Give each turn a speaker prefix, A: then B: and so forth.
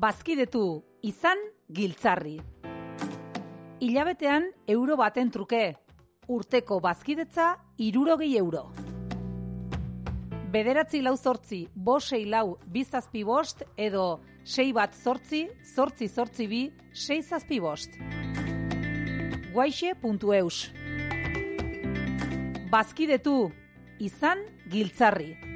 A: Bazkidetu izan giltzarri. Hilabetean euro baten truke. Urteko bazkidetza 60 euro. 9-4-5-6-4-2-7-5 edo 6-1-8-8-2-6-8-2. Guaixe.eus. Bazkidetu izan giltzarri.